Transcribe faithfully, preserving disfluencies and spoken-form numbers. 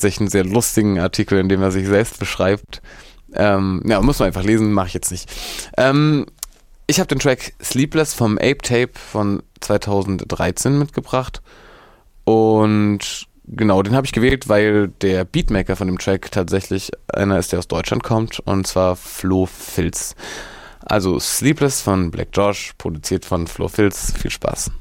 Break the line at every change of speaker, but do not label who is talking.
tatsächlich einen sehr lustigen Artikel, in dem er sich selbst beschreibt. Ähm, ja, muss man einfach lesen, mache ich jetzt nicht. Ähm, ich habe den Track Sleepless vom Ape Tape von zweitausenddreizehn mitgebracht und genau, den habe ich gewählt, weil der Beatmaker von dem Track tatsächlich einer ist, der aus Deutschland kommt, und zwar Flo Filz. Also Sleepless von Black Josh, produziert von Flo Filz. Viel Spaß.